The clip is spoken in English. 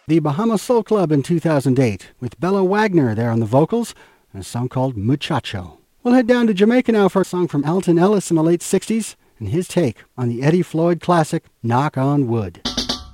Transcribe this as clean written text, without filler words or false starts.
The Bahamas Soul Club in 2008, with Bella Wagner there on the vocals, and a song called Muchacho. We'll head down to Jamaica now for a song from Alton Ellis in the late 60s, and his take on the Eddie Floyd classic, Knock on Wood.